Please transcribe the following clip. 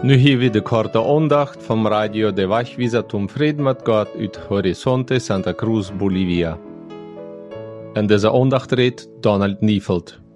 Nu hier weer de korte aandacht van Radio de Wachvisa zum Frieden met God uit Horizonte Santa Cruz, Bolivia. En deze aandacht redt Donald Nieveld.